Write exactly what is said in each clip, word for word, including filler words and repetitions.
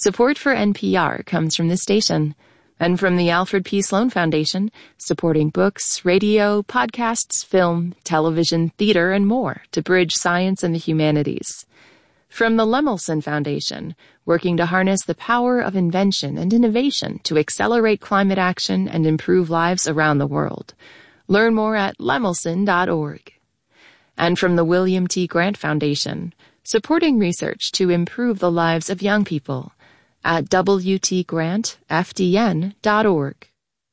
Support for N P R comes from this station and from the Alfred P. Sloan Foundation, supporting books, radio, podcasts, film, television, theater, and more to bridge science and the humanities. From the Lemelson Foundation, working to harness the power of invention and innovation to accelerate climate action and improve lives around the world. Learn more at lemelson dot org. And from the William T. Grant Foundation, supporting research to improve the lives of young people at w t grant f d n dot org.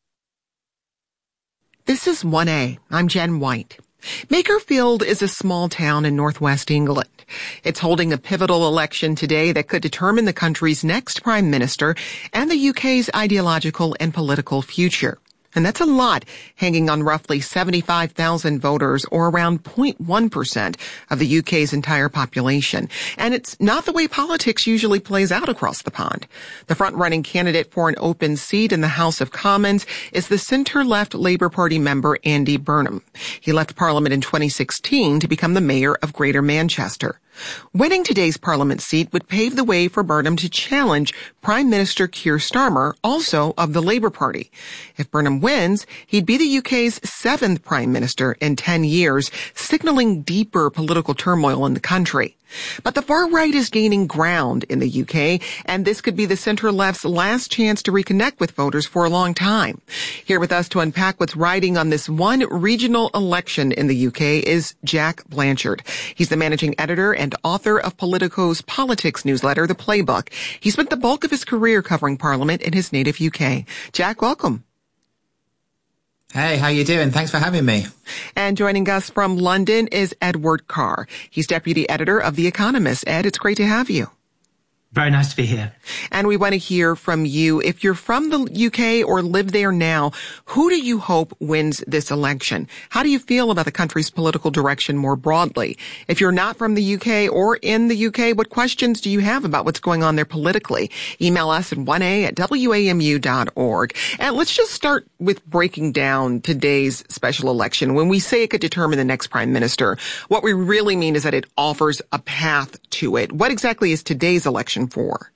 This is one A. I'm Jen White. Makerfield is a small town in northwest England. It's holding a pivotal election today that could determine the country's next prime minister and the U K's ideological and political future. And that's a lot, hanging on roughly seventy-five thousand voters, or around zero point one percent of the U K's entire population. And it's not the way politics usually plays out across the pond. The front-running candidate for an open seat in the House of Commons is the centre-left Labour Party member Andy Burnham. He left Parliament in twenty sixteen to become the mayor of Greater Manchester. Winning today's Parliament seat would pave the way for Burnham to challenge Prime Minister Keir Starmer, also of the Labour Party. If Burnham wins, he'd be the U K's seventh Prime Minister in ten years, signaling deeper political turmoil in the country. But the far right is gaining ground in the U K, and this could be the centre-left's last chance to reconnect with voters for a long time. Here with us to unpack what's riding on this one regional election in the U K is Jack Blanchard. He's the managing editor and author of Politico's politics newsletter, The Playbook. He spent the bulk of his career covering Parliament in his native U K. Jack, welcome. Hey, how you doing? Thanks for having me. And joining us from London is Edward Carr. He's deputy editor of The Economist. Ed, it's great to have you. Very nice to be here. And we want to hear from you. If you're from the U K or live there now, who do you hope wins this election? How do you feel about the country's political direction more broadly? If you're not from the U K or in the U K, what questions do you have about what's going on there politically? Email us at one a at w a m u dot org. And let's just start with breaking down today's special election. When we say it could determine the next prime minister, what we really mean is that it offers a path to it. What exactly is today's election for?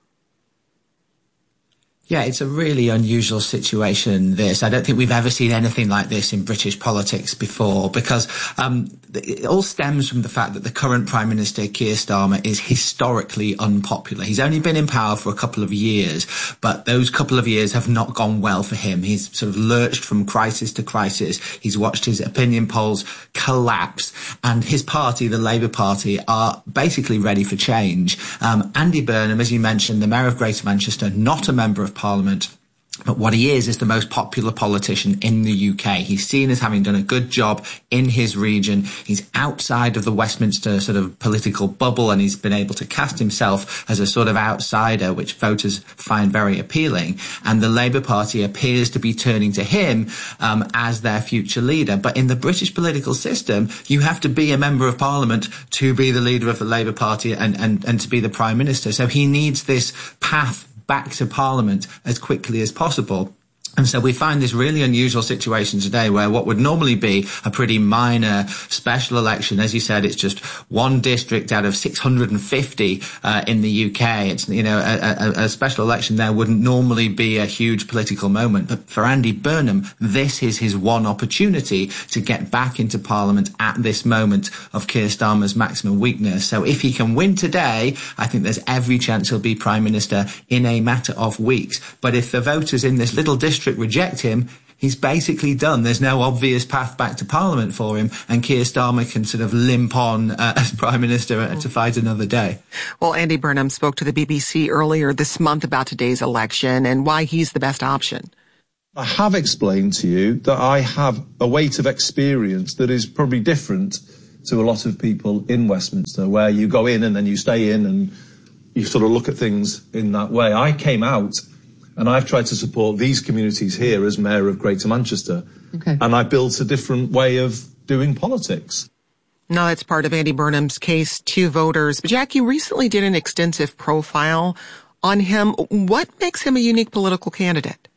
Yeah, it's a really unusual situation, this. I don't think we've ever seen anything like this in British politics before, because um, it all stems from the fact that the current Prime Minister, Keir Starmer, is historically unpopular. He's only been in power for a couple of years, but those couple of years have not gone well for him. He's sort of lurched from crisis to crisis. He's watched his opinion polls collapse, and his party, the Labour Party, are basically ready for change. Um, Andy Burnham, as you mentioned, the Mayor of Greater Manchester, not a member of Parliament, but what he is is the most popular politician in the U K. He's seen as having done a good job in his region. He's outside of the Westminster sort of political bubble, and he's been able to cast himself as a sort of outsider, which voters find very appealing. And the Labour Party appears to be turning to him um, as their future leader. But in the British political system, you have to be a member of Parliament to be the leader of the Labour Party and, and, and to be the Prime Minister. So he needs this path back to Parliament as quickly as possible. And so we find this really unusual situation today where what would normally be a pretty minor special election, as you said, it's just one district out of six hundred fifty uh, in the U K. It's, you know, a, a, a special election there wouldn't normally be a huge political moment. But for Andy Burnham, this is his one opportunity to get back into Parliament at this moment of Keir Starmer's maximum weakness. So if he can win today, I think there's every chance he'll be Prime Minister in a matter of weeks. But if the voters in this little district reject him, he's basically done. There's no obvious path back to Parliament for him, and Keir Starmer can sort of limp on uh, as Prime Minister uh, to fight another day. Well, Andy Burnham spoke to the B B C earlier this month about today's election and why he's the best option. I have explained to you that I have a weight of experience that is probably different to a lot of people in Westminster, where you go in and then you stay in and you sort of look at things in that way. I came out and I've tried to support these communities here as Mayor of Greater Manchester. Okay. And I built a different way of doing politics. No, that's part of Andy Burnham's case to voters. But Jack, you recently did an extensive profile on him. What makes him a unique political candidate?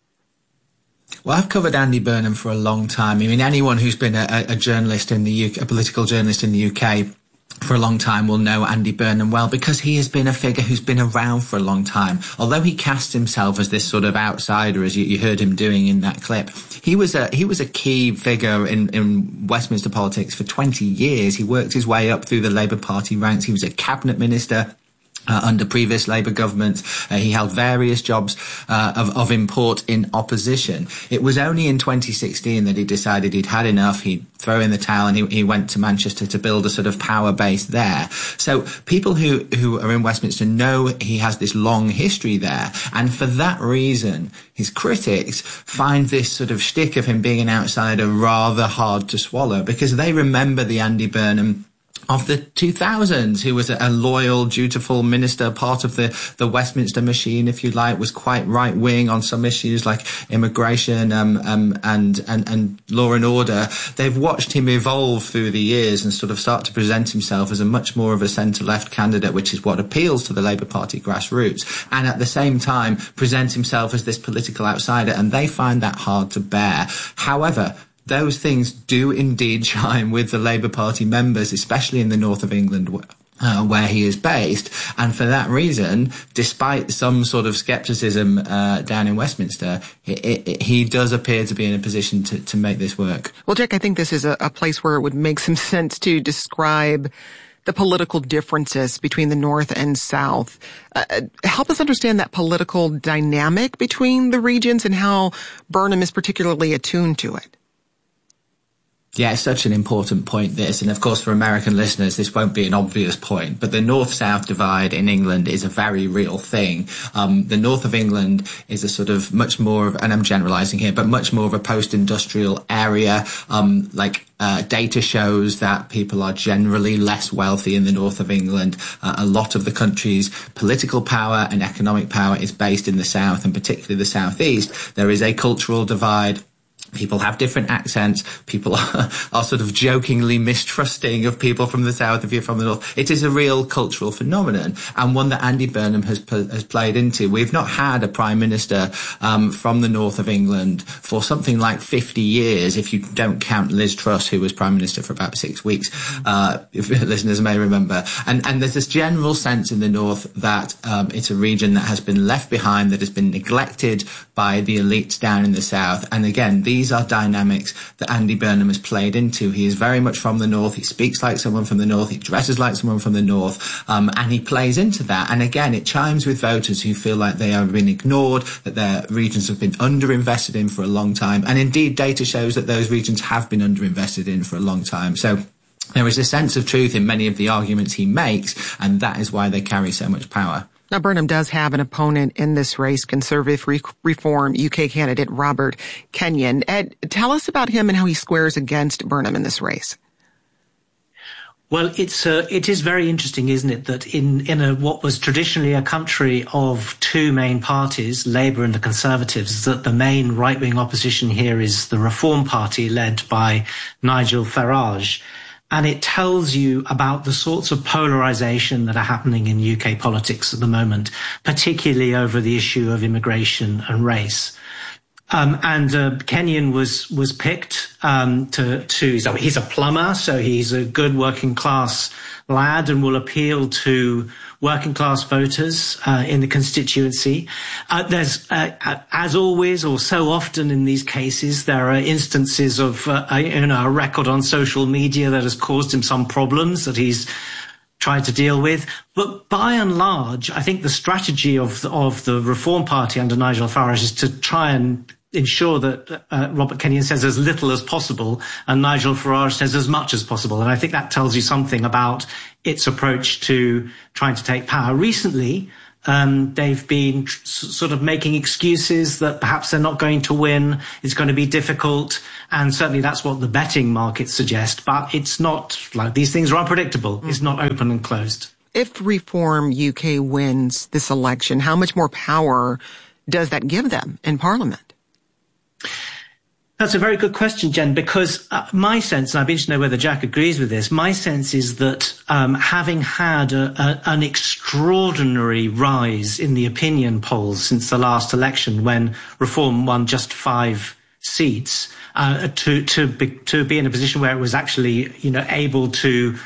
Well, I've covered Andy Burnham for a long time. I mean, anyone who's been a, a journalist in the U K, a political journalist in the U K, for a long time will know Andy Burnham well, because he has been a figure who's been around for a long time. Although he cast himself as this sort of outsider, as you, you heard him doing in that clip, he was a he was a key figure in, in Westminster politics for twenty years. He worked his way up through the Labour Party ranks. He was a cabinet minister Uh, under previous Labour governments. Uh, he held various jobs uh, of, of import in opposition. It was only in twenty sixteen that he decided he'd had enough. He'd throw in the towel, and he, he went to Manchester to build a sort of power base there. So people who, who are in Westminster know he has this long history there. And for that reason, his critics find this sort of shtick of him being an outsider rather hard to swallow, because they remember the Andy Burnham of the two thousands, who was a loyal, dutiful minister, part of the, the Westminster machine, if you like, was quite right-wing on some issues like immigration um, um, and, and, and law and order. They've watched him evolve through the years and sort of start to present himself as a much more of a centre-left candidate, which is what appeals to the Labour Party grassroots, and at the same time present himself as this political outsider, and they find that hard to bear. However, those things do indeed chime with the Labour Party members, especially in the north of England, uh, where he is based. And for that reason, despite some sort of scepticism uh, down in Westminster, it, it, he does appear to be in a position to, to make this work. Well, Jack, I think this is a, a place where it would make some sense to describe the political differences between the North and South. Uh, help us understand that political dynamic between the regions and how Burnham is particularly attuned to it. Yeah, it's such an important point, this. And of course, for American listeners, this won't be an obvious point, but the north-south divide in England is a very real thing. Um, the north of England is a sort of much more of, and I'm generalizing here, but much more of a post-industrial area. Um, like, uh, data shows that people are generally less wealthy in the north of England. Uh, a lot of the country's political power and economic power is based in the south, and particularly the southeast. There is a cultural divide. People have different accents. People are, are sort of jokingly mistrusting of people from the south if you're from the north. It is a real cultural phenomenon, and one that Andy Burnham has has played into. We've not had a prime minister um, from the north of England for something like fifty years, if you don't count Liz Truss, who was prime minister for about six weeks, uh, if listeners may remember. And, and there's this general sense in the north that um, it's a region that has been left behind, that has been neglected by the elites down in the south. And again, these These are dynamics that Andy Burnham has played into. He is very much from the north. He speaks like someone from the north. He dresses like someone from the north. Um, and he plays into that. And again, it chimes with voters who feel like they have been ignored, that their regions have been underinvested in for a long time. And indeed, data shows that those regions have been underinvested in for a long time. So there is a sense of truth in many of the arguments he makes, and that is why they carry so much power. Now, Burnham does have an opponent in this race, Conservative Re- Reform U K candidate Robert Kenyon. Ed, tell us about him and how he squares against Burnham in this race. Well, it's uh, it is very interesting, isn't it, that in in a what was traditionally a country of two main parties, Labour and the Conservatives, that the main right-wing opposition here is the Reform Party led by Nigel Farage. And it tells you about the sorts of polarization that are happening in U K politics at the moment, particularly over the issue of immigration and race. Um, and uh, Kenyon was was picked um, to to he's a, he's a plumber, so he's a good working class lad and will appeal to working class voters uh, in the constituency. Uh, there's, uh, as always, or so often in these cases, there are instances of uh, a, you know, a record on social media that has caused him some problems that he's tried to deal with. But by and large, I think the strategy of the, of the Reform Party under Nigel Farage is to try and ensure that uh, Robert Kenyon says as little as possible and Nigel Farage says as much as possible. And I think that tells you something about its approach to trying to take power. Recently, um, they've been tr- sort of making excuses that perhaps they're not going to win, it's going to be difficult, and certainly that's what the betting markets suggest. But it's not like these things are unpredictable. Mm. It's not open and closed. If Reform U K wins this election, how much more power does that give them in Parliament? That's a very good question, Jen, because uh, my sense, and I'd be interested to know whether Jack agrees with this, my sense is that um, having had a, a, an extraordinary rise in the opinion polls since the last election, when Reform won just five seats, uh, to to be, to be in a position where it was actually, you know, able to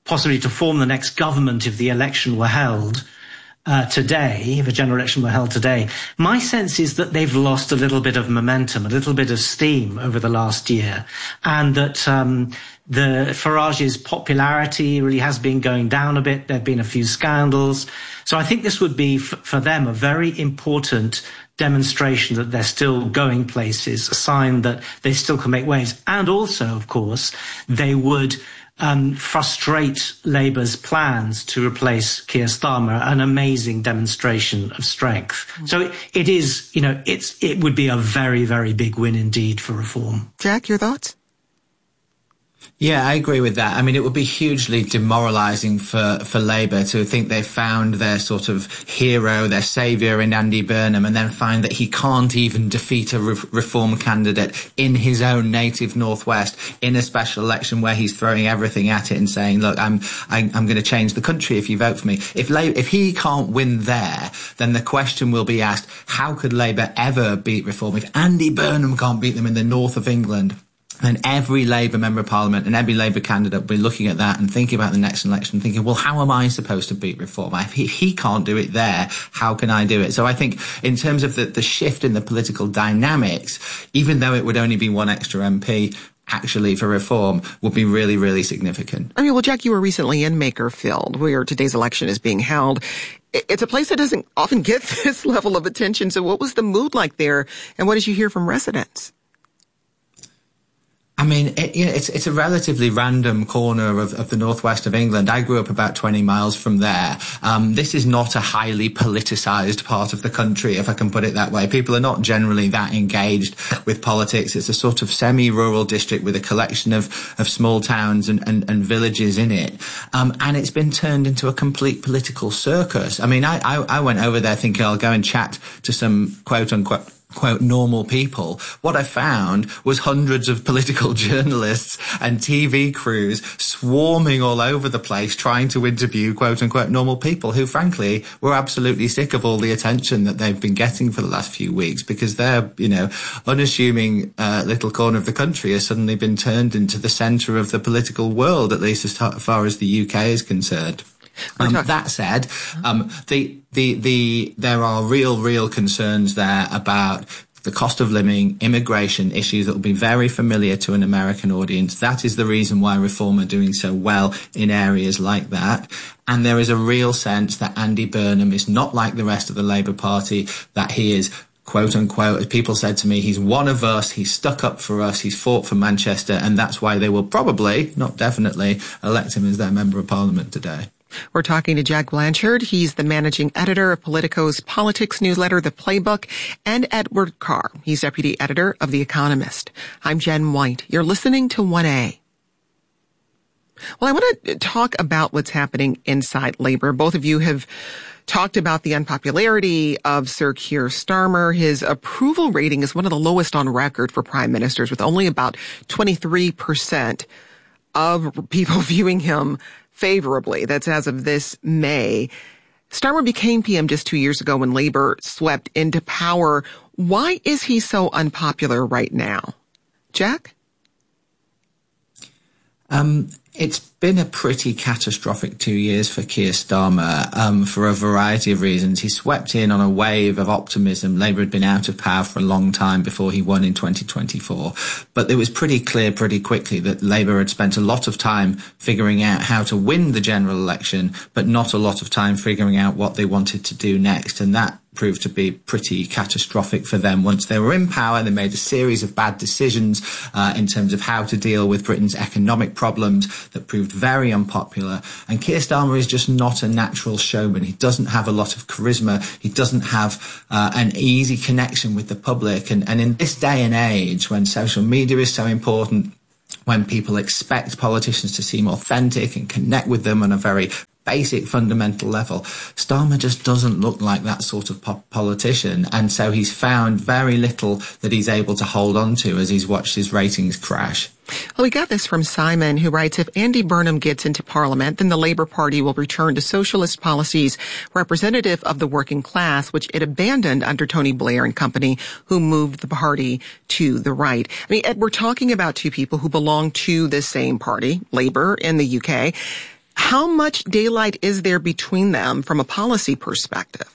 possibly to form the next government if the election were held uh, today, if a general election were held today. My sense is that they've lost a little bit of momentum, a little bit of steam over the last year, and that um, the Farage's popularity really has been going down a bit. There have been a few scandals. So I think this would be, f- for them, a very important demonstration that they're still going places, a sign that they still can make waves. And also, of course, they would um, frustrate Labour's plans to replace Keir Starmer, an amazing demonstration of strength. Mm. So it, it is, you know, it's it would be a very, very big win indeed for reform. Jack, your thoughts? Yeah, I agree with that. I mean, it would be hugely demoralising for, for Labour to think they've found their sort of hero, their saviour in Andy Burnham, and then find that he can't even defeat a re- reform candidate in his own native Northwest in a special election where he's throwing everything at it and saying, look, I'm I'm, I'm going to change the country if you vote for me. If La- if he can't win there, then the question will be asked, how could Labour ever beat reform if Andy Burnham can't beat them in the north of England? And every Labour member of Parliament and every Labour candidate will be looking at that and thinking about the next election, thinking, well, how am I supposed to beat reform? If he, he can't do it there, how can I do it? So I think in terms of the, the shift in the political dynamics, even though it would only be one extra M P, actually for reform would be really, really significant. I mean, well, Jack, you were recently in Makerfield, where today's election is being held. It's a place that doesn't often get this level of attention. So what was the mood like there, and what did you hear from residents? I mean, it, you know, it's it's a relatively random corner of, of the northwest of England. I grew up about twenty miles from there. Um, this is not a highly politicised part of the country, if I can put it that way. People are not generally that engaged with politics. It's a sort of semi-rural district with a collection of, of small towns and, and, and villages in it. Um, and it's been turned into a complete political circus. I mean, I, I, I went over there thinking I'll go and chat to some quote-unquote quote normal people. What I found was hundreds of political journalists and T V crews swarming all over the place trying to interview quote unquote normal people who frankly were absolutely sick of all the attention that they've been getting for the last few weeks, because their, you know, unassuming uh, little corner of the country has suddenly been turned into the centre of the political world, at least as far as the U K is concerned. Um, that said, um, the, the, the, there are real, real concerns there about the cost of living, immigration issues that will be very familiar to an American audience. That is the reason why Reform are doing so well in areas like that. And there is a real sense that Andy Burnham is not like the rest of the Labour Party, that he is quote unquote, as people said to me, he's one of us, he's stuck up for us, he's fought for Manchester, and that's why they will probably, not definitely, elect him as their Member of Parliament today. We're talking to Jack Blanchard. He's the managing editor of Politico's politics newsletter, The Playbook, and Edward Carr. He's deputy editor of The Economist. I'm Jen White. You're listening to one A. Well, I want to talk about what's happening inside Labour. Both of you have talked about the unpopularity of Sir Keir Starmer. His approval rating is one of the lowest on record for prime ministers, with only about twenty-three percent of people viewing him favorably. That's as of this May. Starmer became P M just two years ago when Labour swept into power. Why is he so unpopular right now? Jack? Um, it's been a pretty catastrophic two years for Keir Starmer, um, for a variety of reasons. He swept in on a wave of optimism. Labour had been out of power for a long time before he won in twenty twenty-four. But it was pretty clear pretty quickly that Labour had spent a lot of time figuring out how to win the general election, but not a lot of time figuring out what they wanted to do next. And that proved to be pretty catastrophic for them. Once they were in power, they made a series of bad decisions uh, in terms of how to deal with Britain's economic problems that proved very unpopular. And Keir Starmer is just not a natural showman. He doesn't have a lot of charisma. He doesn't have uh, an easy connection with the public. And, and in this day and age, when social media is so important, when people expect politicians to seem authentic and connect with them on a very basic fundamental level, Starmer just doesn't look like that sort of po- politician, and so he's found very little that he's able to hold on to as he's watched his ratings crash. Well, we got this from Simon, who writes, if Andy Burnham gets into Parliament, then the Labour Party will return to socialist policies representative of the working class, which it abandoned under Tony Blair and company, who moved the party to the right. I mean, Ed, we're talking about two people who belong to the same party, Labour in the U K. How much daylight is there between them from a policy perspective?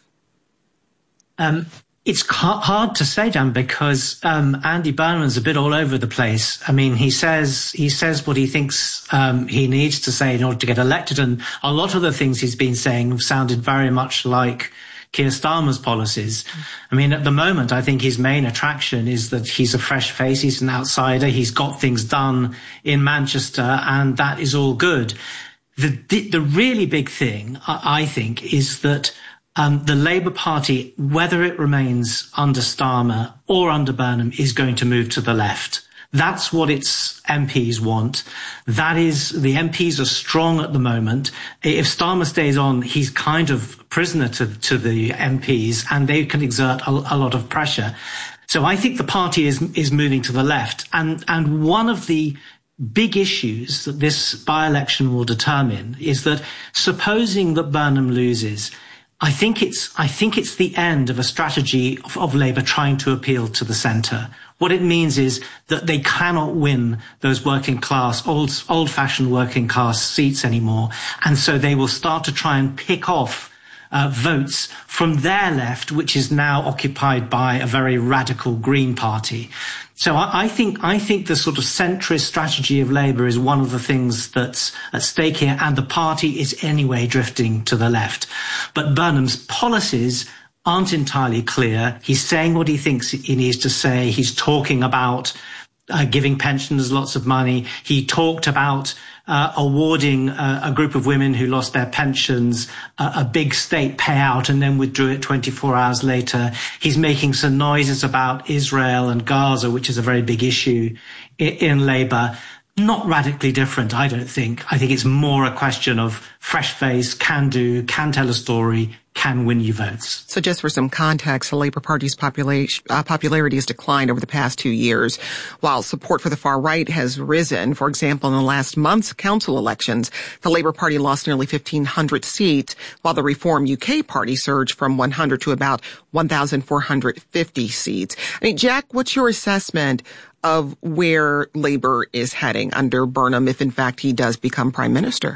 Um, it's hard to say, Dan, because um, Andy Burnham's a bit all over the place. I mean, he says he says what he thinks um, he needs to say in order to get elected, and a lot of the things he's been saying have sounded very much like Keir Starmer's policies. I mean, at the moment, I think his main attraction is that he's a fresh face, he's an outsider, he's got things done in Manchester, and that is all good. The the, the really big thing, I think, is that Um, the Labour Party, whether it remains under Starmer or under Burnham, is going to move to the left. That's what its M Ps want. That is, the M Ps are strong at the moment. If Starmer stays on, he's kind of prisoner to, to the M Ps, and they can exert a, a lot of pressure. So I think the party is, is moving to the left. And, and one of the big issues that this by-election will determine is that, supposing that Burnham loses, I think it's, I think it's the end of a strategy of, of Labour trying to appeal to the centre. What it means is that they cannot win those working class, old, old-fashioned working class seats anymore. And so they will start to try and pick off uh, votes from their left, which is now occupied by a very radical Green Party. So I, I think I think the sort of centrist strategy of Labour is one of the things that's at stake here, and the party is anyway drifting to the left. But Burnham's policies aren't entirely clear. He's saying what he thinks he needs to say. He's talking about uh, giving pensioners lots of money. He talked about uh, awarding uh, a group of women who lost their pensions uh, a big state payout and then withdrew it twenty-four hours later. He's making some noises about Israel and Gaza, which is a very big issue in, in Labour. Not radically different, I don't think. I think it's more a question of fresh face, can do, can tell a story, can win you votes. So just for some context, the Labour Party's population, uh, popularity has declined over the past two years, while support for the far right has risen. For example, in the last month's council elections, the Labour Party lost nearly fifteen hundred seats, while the Reform U K party surged from one hundred to about one thousand four hundred fifty seats. I mean, Jack, what's your assessment of where Labour is heading under Burnham if, in fact, he does become Prime Minister?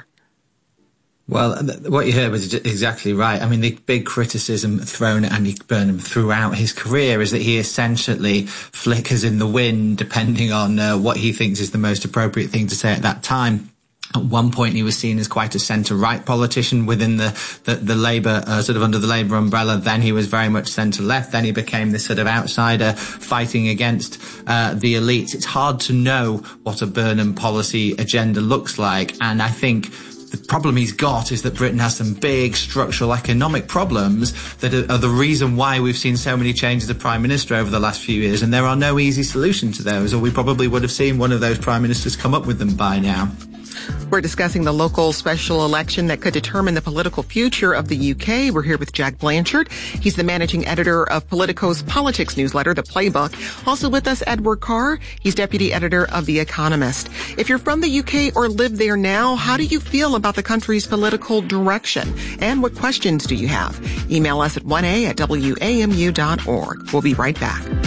Well, what you heard was exactly right. I mean, the big criticism thrown at Andy Burnham throughout his career is that he essentially flickers in the wind depending on uh, what he thinks is the most appropriate thing to say at that time. At one point, he was seen as quite a centre-right politician within the, the, the Labour, uh, sort of under the Labour umbrella. Then he was very much centre-left. Then he became this sort of outsider fighting against uh, the elites. It's hard to know what a Burnham policy agenda looks like. And I think the problem he's got is that Britain has some big structural economic problems that are, are the reason why we've seen so many changes of Prime Minister over the last few years. And there are no easy solutions to those, or we probably would have seen one of those Prime Ministers come up with them by now. We're discussing the local special election that could determine the political future of the U K. We're here with Jack Blanchard. He's the managing editor of Politico's politics newsletter, The Playbook. Also with us, Edward Carr. He's deputy editor of The Economist. If you're from the U K or live there now, how do you feel about the country's political direction? And what questions do you have? Email us at one a at w a m u dot org. We'll be right back.